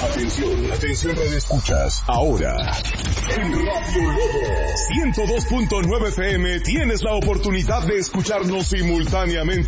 Atención Radio Escuchas. Ahora, en Radio Lobo 102.9 FM tienes la oportunidad de escucharnos simultáneamente